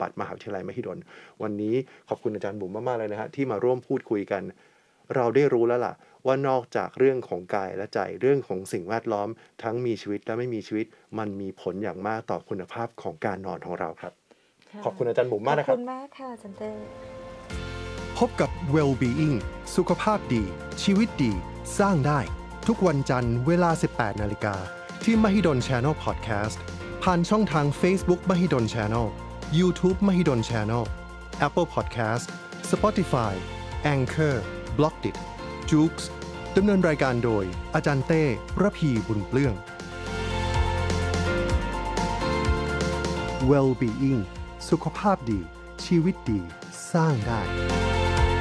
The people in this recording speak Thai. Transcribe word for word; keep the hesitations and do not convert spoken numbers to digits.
บัตรมหาวิทยาลัยมหิดลวันนี้ขอบคุณอาจารย์บุ๋มมากๆเลยนะฮะที่มาร่วมพูดคุยกันเราได้รู้แล้วล่ะว่านอกจากเรื่องของกายและใจเรื่องของสิ่งแวดล้อมทั้งมีชีวิตและไม่มีชีวิตมันมีผลอย่างมากต่อคุณภาพของการนอนของเราครับขอบคุณอาจารย์บุ๋มมากนะครับขอบคุณมากค่ะอาจารย์เต้พบกับ Well-being สุขภาพดีชีวิตดีสร้างได้ทุกวันจันทร์เวลา สิบแปดนาฬิกา ที่ Mahidol Channel Podcast ผ่านช่องทาง Facebook Mahidol Channel YouTube Mahidol Channel Apple Podcast Spotify Anchor Blockdit Joox ดำเนินรายการโดยอาจารย์เต้ระพีบุญเปลื้อง Well-being สุขภาพดีชีวิตดีสร้างได้